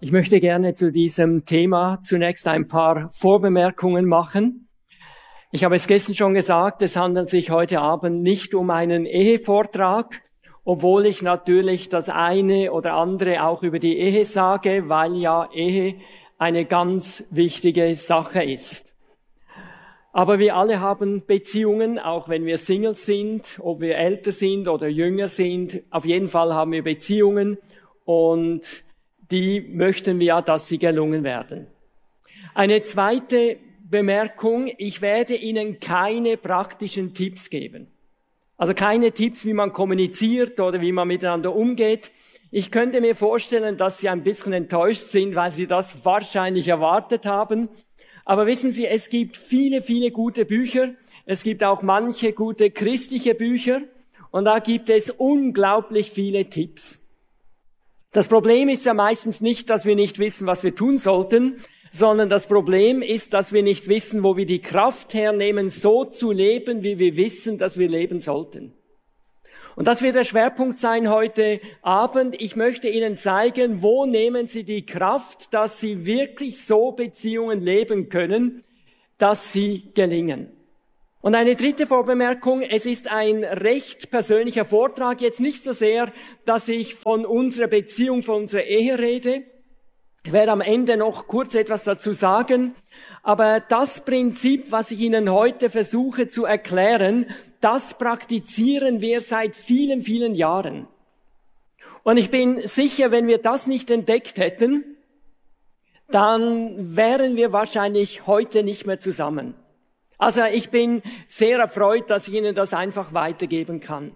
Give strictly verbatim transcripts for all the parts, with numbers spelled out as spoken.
Ich möchte gerne zu diesem Thema zunächst ein paar Vorbemerkungen machen. Ich habe es gestern schon gesagt, es handelt sich heute Abend nicht um einen Ehevortrag, obwohl ich natürlich das eine oder andere auch über die Ehe sage, weil ja Ehe eine ganz wichtige Sache ist. Aber wir alle haben Beziehungen, auch wenn wir Single sind, ob wir älter sind oder jünger sind. Auf jeden Fall haben wir Beziehungen und die möchten wir ja, dass sie gelungen werden. Eine zweite Bemerkung, ich werde Ihnen keine praktischen Tipps geben. Also keine Tipps, wie man kommuniziert oder wie man miteinander umgeht. Ich könnte mir vorstellen, dass Sie ein bisschen enttäuscht sind, weil Sie das wahrscheinlich erwartet haben. Aber wissen Sie, es gibt viele, viele gute Bücher. Es gibt auch manche gute christliche Bücher. Und da gibt es unglaublich viele Tipps. Das Problem ist ja meistens nicht, dass wir nicht wissen, was wir tun sollten, sondern das Problem ist, dass wir nicht wissen, wo wir die Kraft hernehmen, so zu leben, wie wir wissen, dass wir leben sollten. Und das wird der Schwerpunkt sein heute Abend. Ich möchte Ihnen zeigen, wo nehmen Sie die Kraft, dass Sie wirklich so Beziehungen leben können, dass sie gelingen. Und eine dritte Vorbemerkung, es ist ein recht persönlicher Vortrag, jetzt nicht so sehr, dass ich von unserer Beziehung, von unserer Ehe rede. Ich werde am Ende noch kurz etwas dazu sagen, aber das Prinzip, was ich Ihnen heute versuche zu erklären, das praktizieren wir seit vielen, vielen Jahren. Und ich bin sicher, wenn wir das nicht entdeckt hätten, dann wären wir wahrscheinlich heute nicht mehr zusammen. Also ich bin sehr erfreut, dass ich Ihnen das einfach weitergeben kann.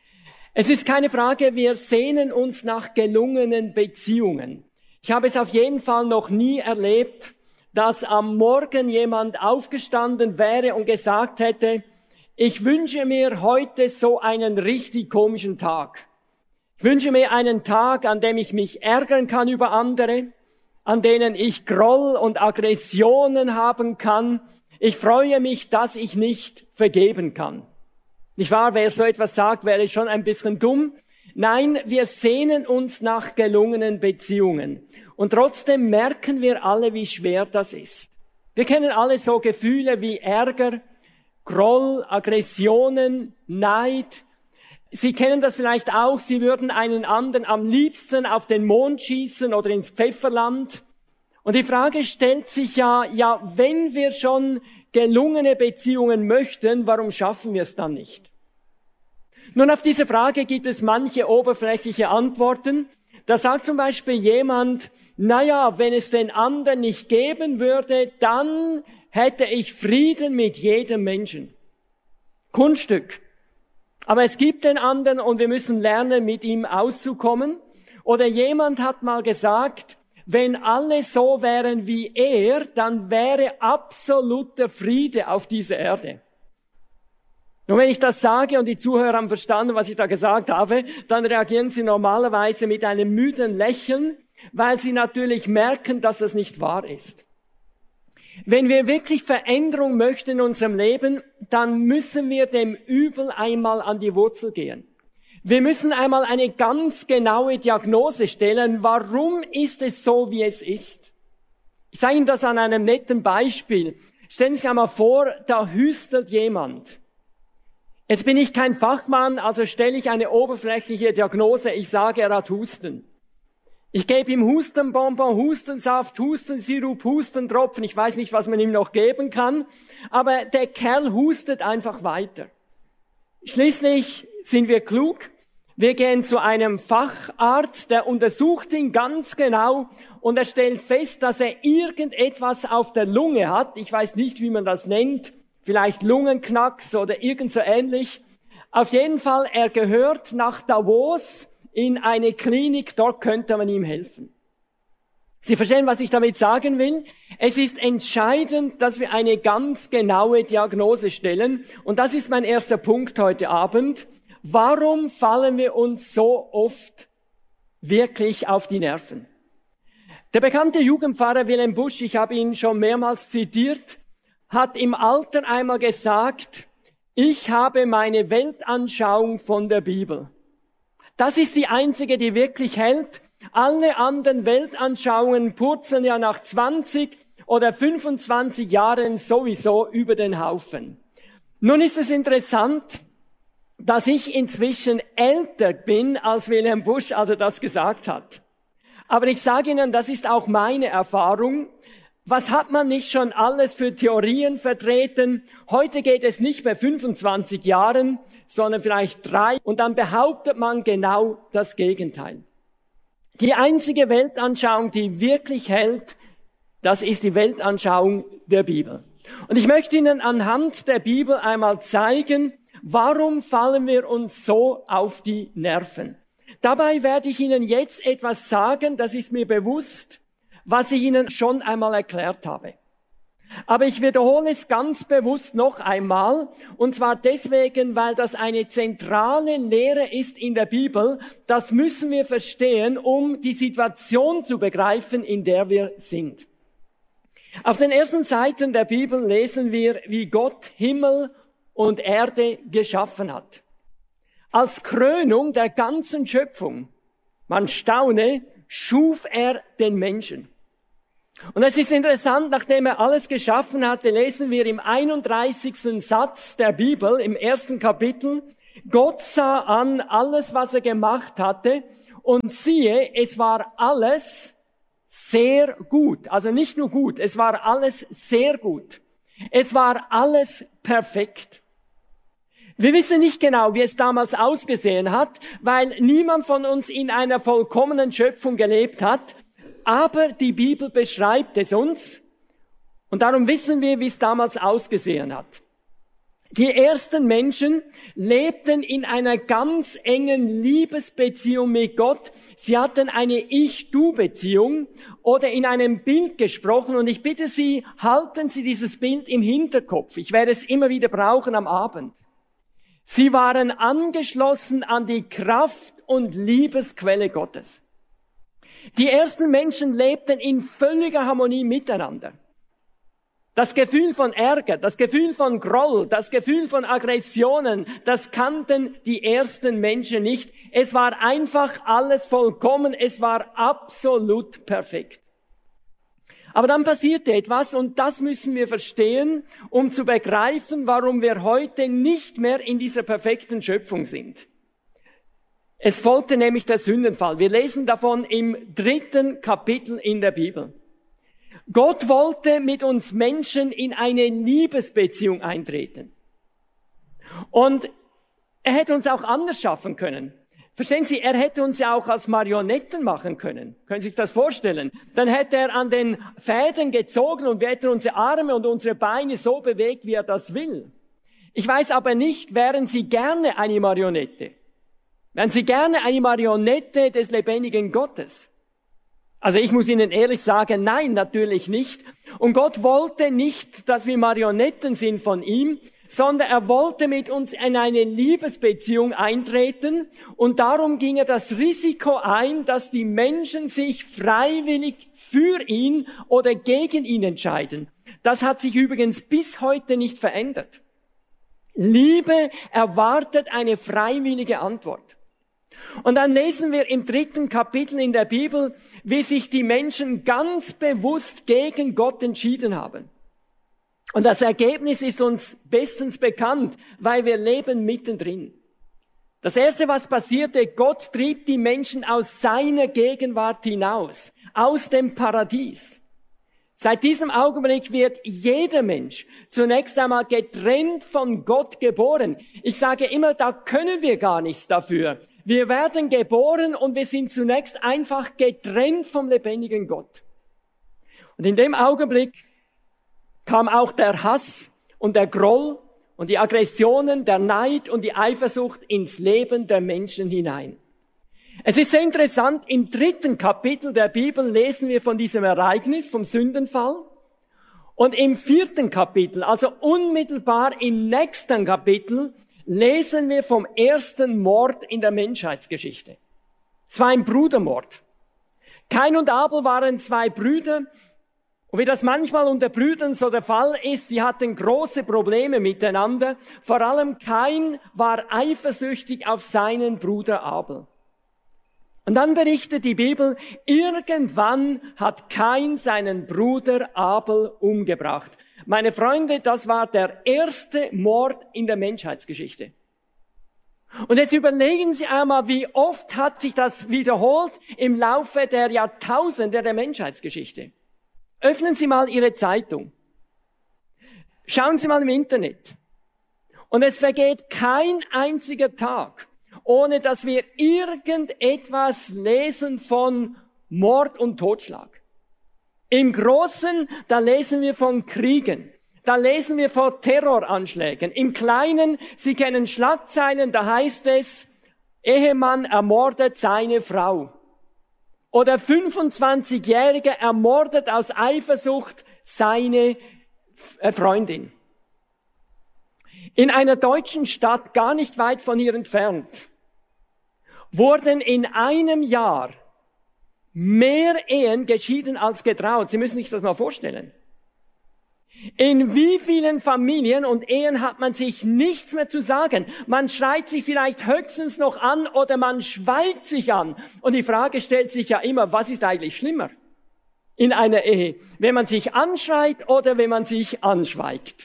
Es ist keine Frage, wir sehnen uns nach gelungenen Beziehungen. Ich habe es auf jeden Fall noch nie erlebt, dass am Morgen jemand aufgestanden wäre und gesagt hätte, ich wünsche mir heute so einen richtig komischen Tag. Ich wünsche mir einen Tag, an dem ich mich ärgern kann über andere, an denen ich Groll und Aggressionen haben kann. Ich freue mich, dass ich nicht vergeben kann. Nicht wahr? Wer so etwas sagt, wäre schon ein bisschen dumm. Nein, wir sehnen uns nach gelungenen Beziehungen. Und trotzdem merken wir alle, wie schwer das ist. Wir kennen alle so Gefühle wie Ärger, Groll, Aggressionen, Neid. Sie kennen das vielleicht auch, Sie würden einen anderen am liebsten auf den Mond schießen oder ins Pfefferland. Und die Frage stellt sich ja, ja, wenn wir schon gelungene Beziehungen möchten, warum schaffen wir es dann nicht? Nun, auf diese Frage gibt es manche oberflächliche Antworten. Da sagt zum Beispiel jemand, naja, wenn es den anderen nicht geben würde, dann hätte ich Frieden mit jedem Menschen. Kunststück. Aber es gibt den anderen und wir müssen lernen, mit ihm auszukommen. Oder jemand hat mal gesagt, wenn alle so wären wie er, dann wäre absoluter Friede auf dieser Erde. Und wenn ich das sage und die Zuhörer haben verstanden, was ich da gesagt habe, dann reagieren sie normalerweise mit einem müden Lächeln, weil sie natürlich merken, dass das nicht wahr ist. Wenn wir wirklich Veränderung möchten in unserem Leben, dann müssen wir dem Übel einmal an die Wurzel gehen. Wir müssen einmal eine ganz genaue Diagnose stellen. Warum ist es so, wie es ist? Ich sage Ihnen das an einem netten Beispiel. Stellen Sie sich einmal vor, da hüstelt jemand. Jetzt bin ich kein Fachmann, also stelle ich eine oberflächliche Diagnose. Ich sage, er hat Husten. Ich gebe ihm Hustenbonbon, Hustensaft, Hustensirup, Hustentropfen. Ich weiß nicht, was man ihm noch geben kann. Aber der Kerl hustet einfach weiter. Schließlich sind wir klug. Wir gehen zu einem Facharzt, der untersucht ihn ganz genau und er stellt fest, dass er irgendetwas auf der Lunge hat. Ich weiß nicht, wie man das nennt. Vielleicht Lungenknacks oder irgend so ähnlich. Auf jeden Fall, er gehört nach Davos in eine Klinik, dort könnte man ihm helfen. Sie verstehen, was ich damit sagen will? Es ist entscheidend, dass wir eine ganz genaue Diagnose stellen. Und das ist mein erster Punkt heute Abend. Warum fallen wir uns so oft wirklich auf die Nerven? Der bekannte Jugendpfarrer Wilhelm Busch, ich habe ihn schon mehrmals zitiert, hat im Alter einmal gesagt, ich habe meine Weltanschauung von der Bibel. Das ist die einzige, die wirklich hält. Alle anderen Weltanschauungen purzeln ja nach zwanzig oder fünfundzwanzig Jahren sowieso über den Haufen. Nun ist es interessant, dass ich inzwischen älter bin, als Wilhelm Busch also das gesagt hat. Aber ich sage Ihnen, das ist auch meine Erfahrung. Was hat man nicht schon alles für Theorien vertreten? Heute geht es nicht mehr fünfundzwanzig Jahren, sondern vielleicht drei. Und dann behauptet man genau das Gegenteil. Die einzige Weltanschauung, die wirklich hält, das ist die Weltanschauung der Bibel. Und ich möchte Ihnen anhand der Bibel einmal zeigen, warum fallen wir uns so auf die Nerven. Dabei werde ich Ihnen jetzt etwas sagen, das ist mir bewusst, was ich Ihnen schon einmal erklärt habe. Aber ich wiederhole es ganz bewusst noch einmal, und zwar deswegen, weil das eine zentrale Lehre ist in der Bibel. Das müssen wir verstehen, um die Situation zu begreifen, in der wir sind. Auf den ersten Seiten der Bibel lesen wir, wie Gott Himmel und Erde geschaffen hat. Als Krönung der ganzen Schöpfung, man staune, schuf er den Menschen. Und es ist interessant, nachdem er alles geschaffen hatte, lesen wir im einunddreißigsten Satz der Bibel, im ersten Kapitel, Gott sah an alles, was er gemacht hatte, und siehe, es war alles sehr gut. Also nicht nur gut, es war alles sehr gut. Es war alles perfekt. Wir wissen nicht genau, wie es damals ausgesehen hat, weil niemand von uns in einer vollkommenen Schöpfung gelebt hat. Aber die Bibel beschreibt es uns und darum wissen wir, wie es damals ausgesehen hat. Die ersten Menschen lebten in einer ganz engen Liebesbeziehung mit Gott. Sie hatten eine Ich-Du-Beziehung oder in einem Bild gesprochen. Und ich bitte Sie, halten Sie dieses Bild im Hinterkopf. Ich werde es immer wieder brauchen am Abend. Sie waren angeschlossen an die Kraft und Liebesquelle Gottes. Die ersten Menschen lebten in völliger Harmonie miteinander. Das Gefühl von Ärger, das Gefühl von Groll, das Gefühl von Aggressionen, das kannten die ersten Menschen nicht. Es war einfach alles vollkommen, es war absolut perfekt. Aber dann passierte etwas und das müssen wir verstehen, um zu begreifen, warum wir heute nicht mehr in dieser perfekten Schöpfung sind. Es folgte nämlich der Sündenfall. Wir lesen davon im dritten Kapitel in der Bibel. Gott wollte mit uns Menschen in eine Liebesbeziehung eintreten. Und er hätte uns auch anders schaffen können. Verstehen Sie, er hätte uns ja auch als Marionetten machen können. Können Sie sich das vorstellen? Dann hätte er an den Fäden gezogen und wir hätten unsere Arme und unsere Beine so bewegt, wie er das will. Ich weiß aber nicht, wären Sie gerne eine Marionette? Wären Sie gerne eine Marionette des lebendigen Gottes? Also ich muss Ihnen ehrlich sagen, nein, natürlich nicht. Und Gott wollte nicht, dass wir Marionetten sind von ihm, sondern er wollte mit uns in eine Liebesbeziehung eintreten. Und darum ging er das Risiko ein, dass die Menschen sich freiwillig für ihn oder gegen ihn entscheiden. Das hat sich übrigens bis heute nicht verändert. Liebe erwartet eine freiwillige Antwort. Und dann lesen wir im dritten Kapitel in der Bibel, wie sich die Menschen ganz bewusst gegen Gott entschieden haben. Und das Ergebnis ist uns bestens bekannt, weil wir leben mittendrin. Das Erste, was passierte, Gott trieb die Menschen aus seiner Gegenwart hinaus, aus dem Paradies. Seit diesem Augenblick wird jeder Mensch zunächst einmal getrennt von Gott geboren. Ich sage immer, da können wir gar nichts dafür. Wir werden geboren und wir sind zunächst einfach getrennt vom lebendigen Gott. Und in dem Augenblick kam auch der Hass und der Groll und die Aggressionen, der Neid und die Eifersucht ins Leben der Menschen hinein. Es ist sehr interessant, im dritten Kapitel der Bibel lesen wir von diesem Ereignis, vom Sündenfall. Und im vierten Kapitel, also unmittelbar im nächsten Kapitel, lesen wir vom ersten Mord in der Menschheitsgeschichte. Es war ein Brudermord. Kain und Abel waren zwei Brüder. Und wie das manchmal unter Brüdern so der Fall ist, sie hatten große Probleme miteinander. Vor allem Kain war eifersüchtig auf seinen Bruder Abel. Und dann berichtet die Bibel, irgendwann hat Kain seinen Bruder Abel umgebracht. Meine Freunde, das war der erste Mord in der Menschheitsgeschichte. Und jetzt überlegen Sie einmal, wie oft hat sich das wiederholt im Laufe der Jahrtausende der Menschheitsgeschichte. Öffnen Sie mal Ihre Zeitung. Schauen Sie mal im Internet. Und es vergeht kein einziger Tag, ohne dass wir irgendetwas lesen von Mord und Totschlag. Im Großen, da lesen wir von Kriegen. Da lesen wir von Terroranschlägen. Im Kleinen, Sie kennen Schlagzeilen, da heißt es, Ehemann ermordet seine Frau. Oder fünfundzwanzigjährige ermordet aus Eifersucht seine Freundin. In einer deutschen Stadt, gar nicht weit von hier entfernt, wurden in einem Jahr mehr Ehen geschieden als getraut. Sie müssen sich das mal vorstellen. In wie vielen Familien und Ehen hat man sich nichts mehr zu sagen? Man schreit sich vielleicht höchstens noch an oder man schweigt sich an. Und die Frage stellt sich ja immer, was ist eigentlich schlimmer in einer Ehe? Wenn man sich anschreit oder wenn man sich anschweigt?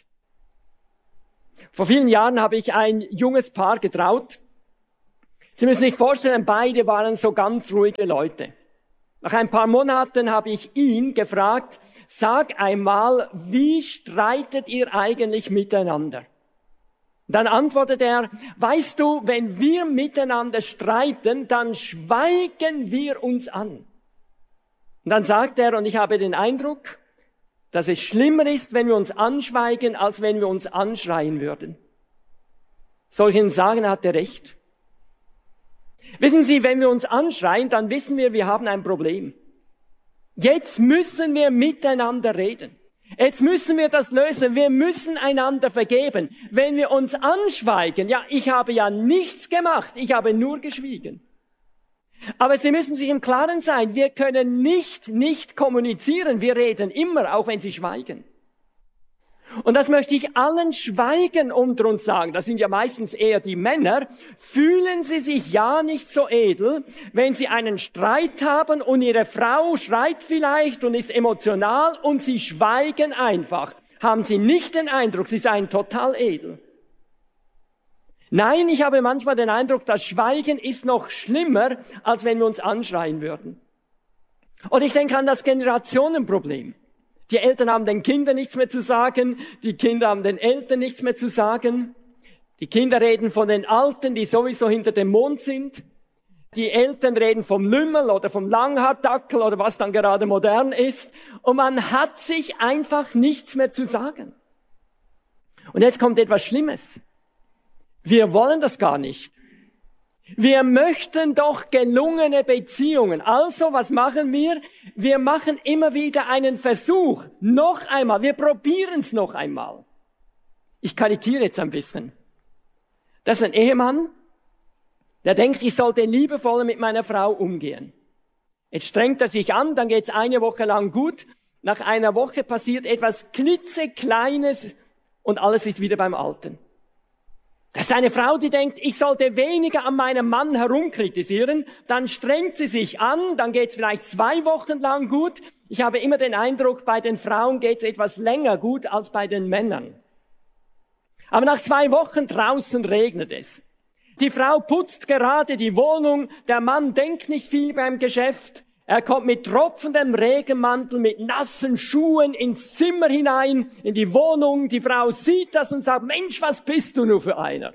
Vor vielen Jahren habe ich ein junges Paar getraut. Sie müssen sich vorstellen, beide waren so ganz ruhige Leute. Nach ein paar Monaten habe ich ihn gefragt, sag einmal, wie streitet ihr eigentlich miteinander? Dann antwortet er, weißt du, wenn wir miteinander streiten, dann schweigen wir uns an. Und dann sagt er, und ich habe den Eindruck, dass es schlimmer ist, wenn wir uns anschweigen, als wenn wir uns anschreien würden. Soll ich Ihnen sagen, hat er recht. Wissen Sie, wenn wir uns anschreien, dann wissen wir, wir haben ein Problem. Jetzt müssen wir miteinander reden. Jetzt müssen wir das lösen. Wir müssen einander vergeben. Wenn wir uns anschweigen, ja, ich habe ja nichts gemacht, ich habe nur geschwiegen. Aber Sie müssen sich im Klaren sein, wir können nicht, nicht kommunizieren. Wir reden immer, auch wenn Sie schweigen. Und das möchte ich allen Schweigen unter uns sagen. Das sind ja meistens eher die Männer. Fühlen Sie sich ja nicht so edel, wenn Sie einen Streit haben und Ihre Frau schreit vielleicht und ist emotional und Sie schweigen einfach. Haben Sie nicht den Eindruck, Sie seien total edel? Nein, ich habe manchmal den Eindruck, das Schweigen ist noch schlimmer, als wenn wir uns anschreien würden. Und ich denke an das Generationenproblem. Die Eltern haben den Kindern nichts mehr zu sagen, die Kinder haben den Eltern nichts mehr zu sagen. Die Kinder reden von den Alten, die sowieso hinter dem Mond sind. Die Eltern reden vom Lümmel oder vom Langhaardackel oder was dann gerade modern ist. Und man hat sich einfach nichts mehr zu sagen. Und jetzt kommt etwas Schlimmes. Wir wollen das gar nicht. Wir möchten doch gelungene Beziehungen. Also, was machen wir? Wir machen immer wieder einen Versuch. Noch einmal. Wir probieren es noch einmal. Ich karikiere jetzt ein bisschen. Das ist ein Ehemann, der denkt, ich sollte liebevoller mit meiner Frau umgehen. Jetzt strengt er sich an, dann geht's eine Woche lang gut. Nach einer Woche passiert etwas klitzekleines und alles ist wieder beim Alten. Das ist eine Frau, die denkt, ich sollte weniger an meinem Mann herumkritisieren. Dann strengt sie sich an, dann geht's vielleicht zwei Wochen lang gut. Ich habe immer den Eindruck, bei den Frauen geht's etwas länger gut als bei den Männern. Aber nach zwei Wochen draußen regnet es. Die Frau putzt gerade die Wohnung, der Mann denkt nicht viel beim Geschäft. Er kommt mit tropfendem Regenmantel, mit nassen Schuhen ins Zimmer hinein, in die Wohnung. Die Frau sieht das und sagt, Mensch, was bist du nur für einer?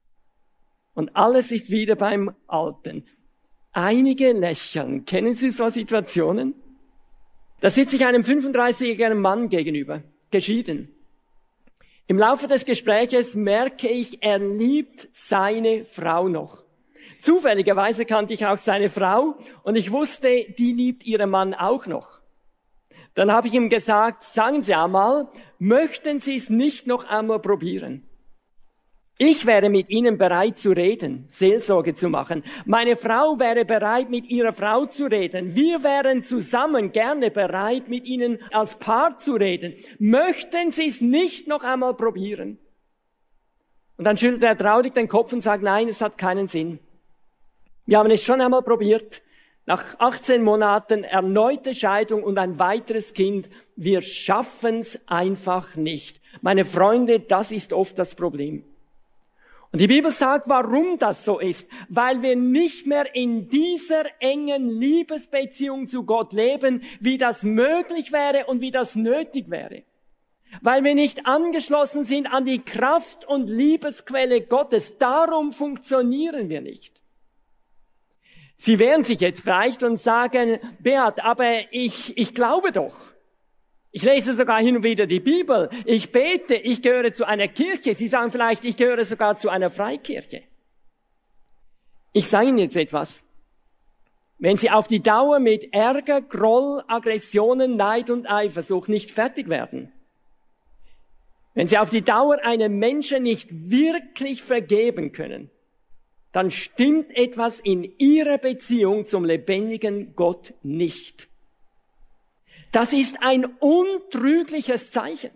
Und alles ist wieder beim Alten. Einige lächeln. Kennen Sie so Situationen? Da sitze ich einem fünfunddreißigjährigen Mann gegenüber, geschieden. Im Laufe des Gespräches merke ich, er liebt seine Frau noch. Zufälligerweise kannte ich auch seine Frau und ich wusste, die liebt ihren Mann auch noch. Dann habe ich ihm gesagt, sagen Sie einmal, möchten Sie es nicht noch einmal probieren? Ich wäre mit Ihnen bereit zu reden, Seelsorge zu machen. Meine Frau wäre bereit, mit ihrer Frau zu reden. Wir wären zusammen gerne bereit, mit Ihnen als Paar zu reden. Möchten Sie es nicht noch einmal probieren? Und dann schüttelt er traurig den Kopf und sagt, nein, es hat keinen Sinn. Wir haben es schon einmal probiert. Nach achtzehn Monaten erneute Scheidung und ein weiteres Kind. Wir schaffen's einfach nicht. Meine Freunde, das ist oft das Problem. Und die Bibel sagt, warum das so ist. Weil wir nicht mehr in dieser engen Liebesbeziehung zu Gott leben, wie das möglich wäre und wie das nötig wäre. Weil wir nicht angeschlossen sind an die Kraft und Liebesquelle Gottes. Darum funktionieren wir nicht. Sie wehren sich jetzt vielleicht und sagen, Beat, aber ich, ich glaube doch. Ich lese sogar hin und wieder die Bibel. Ich bete, ich gehöre zu einer Kirche. Sie sagen vielleicht, ich gehöre sogar zu einer Freikirche. Ich sage Ihnen jetzt etwas. Wenn Sie auf die Dauer mit Ärger, Groll, Aggressionen, Neid und Eifersucht nicht fertig werden, wenn Sie auf die Dauer einem Menschen nicht wirklich vergeben können, dann stimmt etwas in Ihrer Beziehung zum lebendigen Gott nicht. Das ist ein untrügliches Zeichen.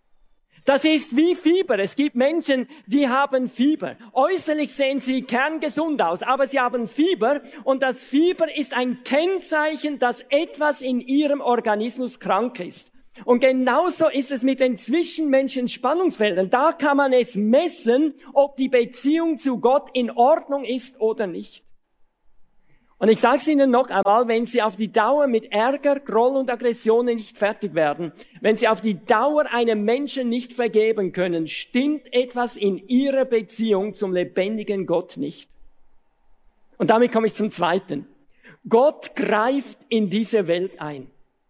Das ist wie Fieber. Es gibt Menschen, die haben Fieber. Äußerlich sehen sie kerngesund aus, aber sie haben Fieber. Und das Fieber ist ein Kennzeichen, dass etwas in ihrem Organismus krank ist. Und genauso ist es mit den zwischenmenschlichen Spannungsfeldern. Da kann man es messen, ob die Beziehung zu Gott in Ordnung ist oder nicht. Und ich sage es Ihnen noch einmal, wenn Sie auf die Dauer mit Ärger, Groll und Aggressionen nicht fertig werden, wenn Sie auf die Dauer einem Menschen nicht vergeben können, stimmt etwas in Ihrer Beziehung zum lebendigen Gott nicht. Und damit komme ich zum Zweiten. Gott greift in diese Welt ein.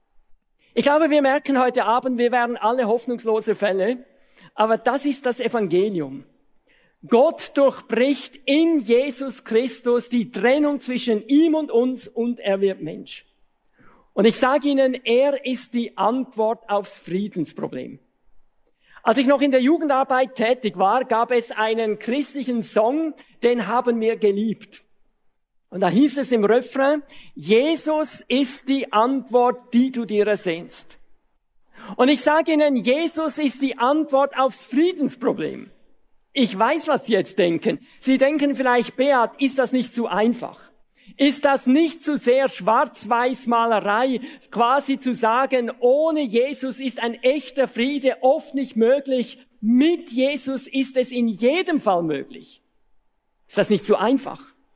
Ich glaube, wir merken heute Abend, wir werden alle hoffnungslose Fälle, aber das ist das Evangelium. Gott durchbricht in Jesus Christus die Trennung zwischen ihm und uns und er wird Mensch. Und ich sage Ihnen, er ist die Antwort aufs Friedensproblem. Als ich noch in der Jugendarbeit tätig war, gab es einen christlichen Song, den haben wir geliebt. Und da hieß es im Refrain, Jesus ist die Antwort, die du dir ersehnst. Und ich sage Ihnen, Jesus ist die Antwort aufs Friedensproblem. Ich weiß, was Sie jetzt denken. Sie denken vielleicht, Beat, ist das nicht zu einfach? Ist das nicht zu sehr Schwarz-Weiß-Malerei, quasi zu sagen, ohne Jesus ist ein echter Friede oft nicht möglich, mit Jesus ist es in jedem Fall möglich? Ist das nicht zu einfach?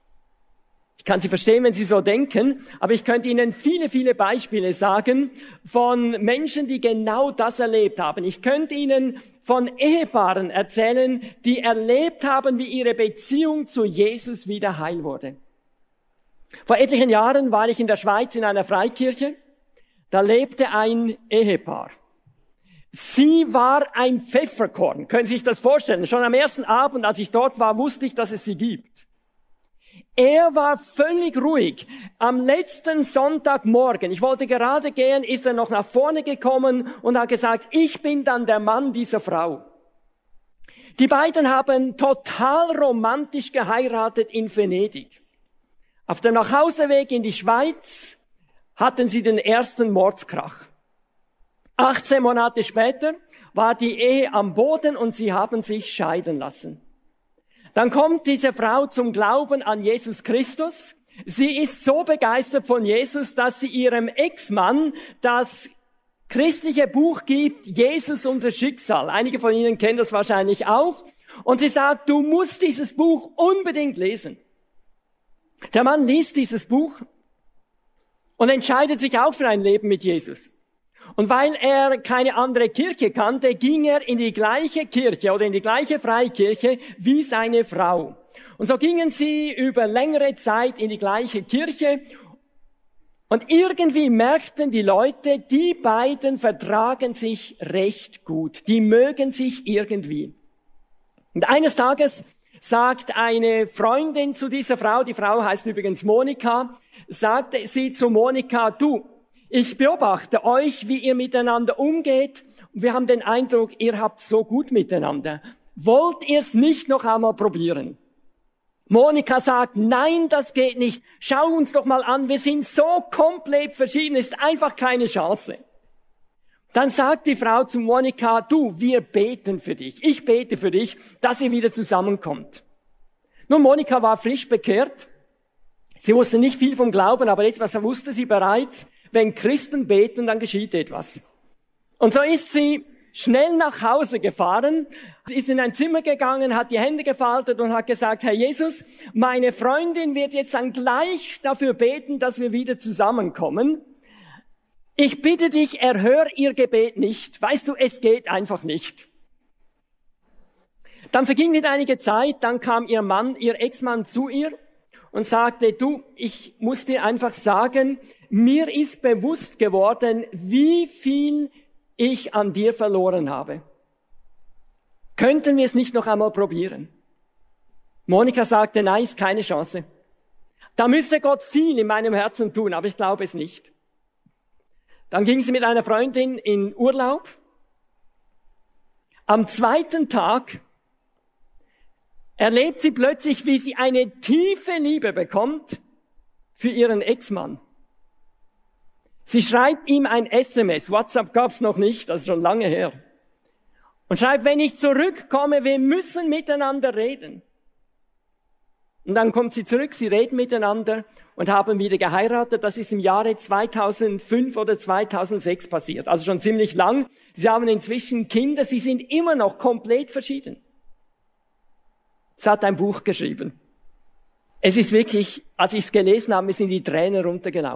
Ich kann Sie verstehen, wenn Sie so denken, aber ich könnte Ihnen viele, viele Beispiele sagen von Menschen, die genau das erlebt haben. Ich könnte Ihnen von Ehepaaren erzählen, die erlebt haben, wie ihre Beziehung zu Jesus wieder heil wurde. Vor etlichen Jahren war ich in der Schweiz in einer Freikirche. Da lebte ein Ehepaar. Sie war ein Pfefferkorn. Können Sie sich das vorstellen? Schon am ersten Abend, als ich dort war, wusste ich, dass es sie gibt. Er war völlig ruhig. Am letzten Sonntagmorgen, ich wollte gerade gehen, ist er noch nach vorne gekommen und hat gesagt, ich bin dann der Mann dieser Frau. Die beiden haben total romantisch geheiratet in Venedig. Auf dem Nachhauseweg in die Schweiz hatten sie den ersten Mordskrach. achtzehn Monate später war die Ehe am Boden und sie haben sich scheiden lassen. Dann kommt diese Frau zum Glauben an Jesus Christus. Sie ist so begeistert von Jesus, dass sie ihrem Ex-Mann das christliche Buch gibt, Jesus unser Schicksal. Einige von Ihnen kennen das wahrscheinlich auch. Und sie sagt, du musst dieses Buch unbedingt lesen. Der Mann liest dieses Buch und entscheidet sich auch für ein Leben mit Jesus. Und weil er keine andere Kirche kannte, ging er in die gleiche Kirche oder in die gleiche Freikirche wie seine Frau. Und so gingen sie über längere Zeit in die gleiche Kirche. Und irgendwie merkten die Leute, die beiden vertragen sich recht gut. Die mögen sich irgendwie. Und eines Tages sagt eine Freundin zu dieser Frau, die Frau heißt übrigens Monika, sagte sie zu Monika, du, ich beobachte euch, wie ihr miteinander umgeht. Und wir haben den Eindruck, ihr habt so gut miteinander. Wollt ihr es nicht noch einmal probieren? Monika sagt, nein, das geht nicht. Schau uns doch mal an, wir sind so komplett verschieden, ist einfach keine Chance. Dann sagt die Frau zu Monika, du, wir beten für dich. Ich bete für dich, dass ihr wieder zusammenkommt. Nun, Monika war frisch bekehrt. Sie wusste nicht viel vom Glauben, aber etwas wusste sie bereits. Wenn Christen beten, dann geschieht etwas. Und so ist sie schnell nach Hause gefahren, ist in ein Zimmer gegangen, hat die Hände gefaltet und hat gesagt, Herr Jesus, meine Freundin wird jetzt dann gleich dafür beten, dass wir wieder zusammenkommen. Ich bitte dich, erhör ihr Gebet nicht. Weißt du, es geht einfach nicht. Dann verging nicht einige Zeit, dann kam ihr Mann, ihr Ex-Mann zu ihr und sagte, du, ich muss dir einfach sagen, mir ist bewusst geworden, wie viel ich an dir verloren habe. Könnten wir es nicht noch einmal probieren? Monika sagte, nein, ist keine Chance. Da müsste Gott viel in meinem Herzen tun, aber ich glaube es nicht. Dann ging sie mit einer Freundin in Urlaub. Am zweiten Tag erlebt sie plötzlich, wie sie eine tiefe Liebe bekommt für ihren Ex-Mann. Sie schreibt ihm ein S M S, WhatsApp gab's noch nicht, das ist schon lange her. Und schreibt, wenn ich zurückkomme, wir müssen miteinander reden. Und dann kommt sie zurück, sie reden miteinander und haben wieder geheiratet. Das ist im Jahre zweitausendfünf oder zweitausendsechs passiert, also schon ziemlich lang. Sie haben inzwischen Kinder, sie sind immer noch komplett verschieden. Sie hat ein Buch geschrieben. Es ist wirklich, als ich es gelesen habe, mir sind die Tränen runtergelaufen.